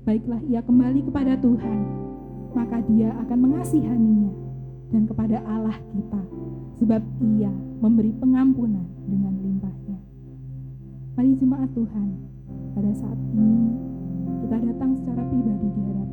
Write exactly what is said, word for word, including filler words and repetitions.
baiklah ia kembali kepada Tuhan, maka Dia akan mengasihaninya, dan kepada Allah kita, sebab Ia memberi pengampunan dengan limpahnya. Mari jemaat Tuhan, pada saat ini kita datang secara pribadi di hadapan